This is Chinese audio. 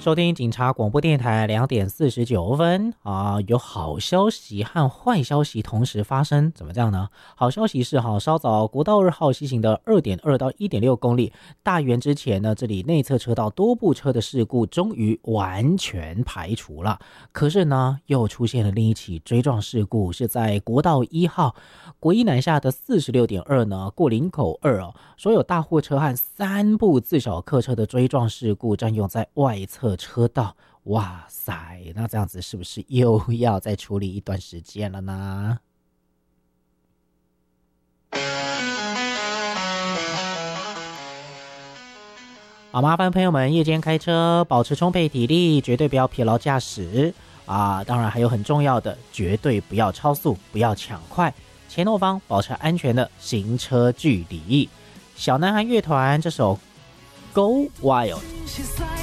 收听警察广播电台2:49啊，有好消息和坏消息同时发生，怎么这样呢？好消息是稍早国道2号西行的2.2到1.6公里大园之前呢，这里内侧车道多部车的事故终于完全排除了。可是呢，又出现了另一起追撞事故，是在国道1号国一南下的46.2呢，过林口2哦，所有大货车和3部自小客车的追撞事故占用在外侧车道。哇塞，那这样子是不是又要再处理一段时间了呢？好，麻烦朋友们夜间开车保持充沛体力，绝对不要疲劳驾驶啊！当然还有很重要的，绝对不要超速，不要抢快，前后方保持安全的行车距离。小男孩乐团这首 Go Wild。